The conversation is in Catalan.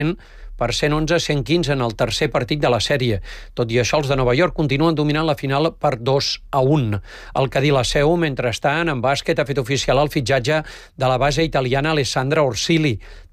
per 111-115 en el tercer partit de la sèrie. Tot i això, els de Nova York continuen dominant la final per 2-1. El Cadí la seu, mentrestant, en bàsquet ha fet oficial el fitxatge de la base italiana Alessandra Orsili.